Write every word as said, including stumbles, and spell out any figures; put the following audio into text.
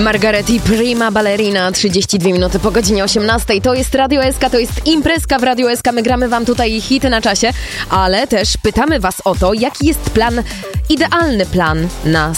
Margaret i Prima Ballerina, trzydzieści dwie minuty po godzinie osiemnastej. To jest Radio S K, to jest imprezka w Radio S K. My gramy wam tutaj hity na czasie, ale też pytamy was o to, jaki jest plan, idealny plan na